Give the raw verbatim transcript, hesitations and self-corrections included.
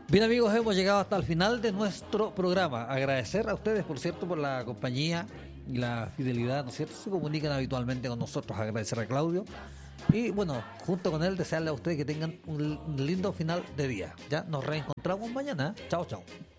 Bien amigos, hemos llegado hasta el final de nuestro programa. Agradecer a ustedes, por cierto, por la compañía y la fidelidad, ¿no es cierto? Se comunican habitualmente con nosotros. Agradecer a Claudio. Y bueno, junto con él, desearle a ustedes que tengan un lindo final de día. Ya nos reencontramos mañana. Chao, chao.